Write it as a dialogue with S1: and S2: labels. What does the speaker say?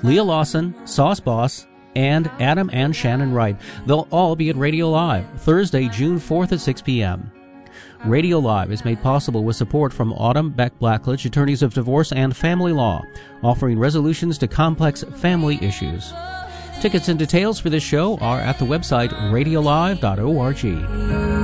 S1: Leah Lawson, Sauce Boss, and Adam and Shannon Wright. They'll all be at Radio Live, Thursday, June 4th at 6 p.m. Radio Live is made possible with support from Autumn Beck Blackledge, attorneys of divorce and family law, offering resolutions to complex family issues. Tickets and details for this show are at the website radiolive.org.